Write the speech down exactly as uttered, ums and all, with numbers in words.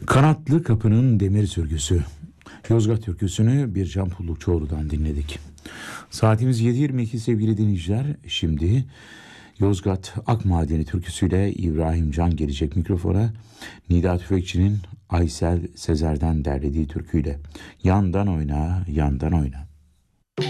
Kanatlı Kapı'nın Demir Sürgüsü. Yozgat türküsünü Bircan Pullukçuoğlu'dan dinledik. Saatimiz yedi yirmi iki sevgili dinleyiciler. Şimdi Yozgat Akmadeni türküsüyle İbrahim Can gelecek mikrofona. Nida Tüfekçi'nin Aysel Sezer'den derlediği türküyle. Yandan oyna, yandan oyna.